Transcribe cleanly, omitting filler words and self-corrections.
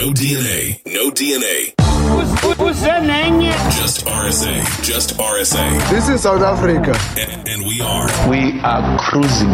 No DNA. No DNA. Who's that name? Just RSA. Just RSA. This is South Africa. And we are. We are cruising.